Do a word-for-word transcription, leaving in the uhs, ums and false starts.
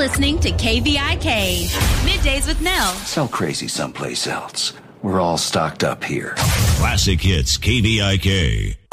listening to K V I K. Middays with Nell. Sell crazy someplace else. We're all stocked up here. Classic Hits K V I K.